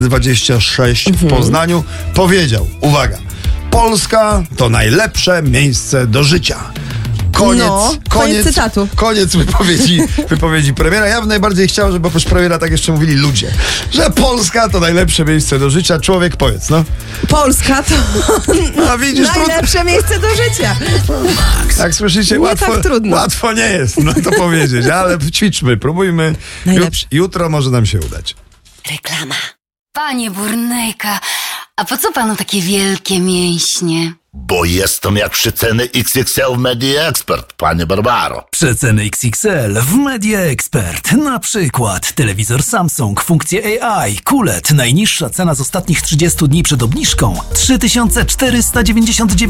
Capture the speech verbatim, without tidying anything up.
dwadzieścia sześć w Poznaniu powiedział, uwaga, Polska to najlepsze miejsce do życia. Koniec, no, koniec, koniec cytatu. Koniec wypowiedzi, wypowiedzi premiera. Ja bym najbardziej chciał, żeby oprócz premiera tak jeszcze mówili ludzie, że Polska to najlepsze miejsce do życia. Człowiek, powiedz, no. Polska to no, widzisz, najlepsze trud... miejsce do życia. Jak słyszycie, nie łatwo, tak trudno. łatwo nie jest, no to powiedzieć, ale ćwiczmy, próbujmy. Najlepsze. Jutro może nam się udać. Reklama. Panie Burnejka, a po co panu takie wielkie mięśnie? Bo jestem jak przeceny X X L w Media Expert, panie Barbaro. Przeceny X X L w Media Expert. Na przykład telewizor Samsung, funkcje A I, kulet. Najniższa cena z ostatnich trzydziestu dni przed obniżką trzy tysiące czterysta dziewięćdziesiąt dziewięć